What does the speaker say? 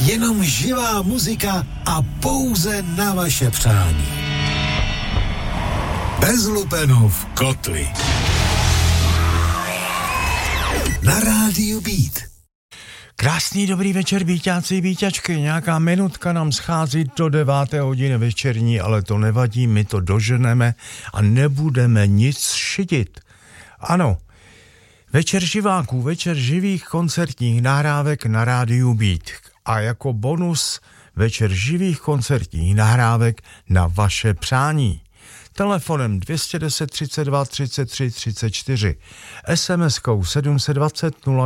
Jenom živá muzika a pouze na vaše přání. Bez lupenů v kotli. Na rádiu Beat. Krásný dobrý večer, Bíťáci, Bíťačky. Nějaká minutka nám schází do 9. hodiny večerní, ale to nevadí, my to doženeme a nebudeme nic šidit. Ano, večer živáků, večer živých koncertních nahrávek na rádiu Beat. A jako bonus večer živých koncertních nahrávek na vaše přání. Telefonem 210 32 33 34, SMS-kou 720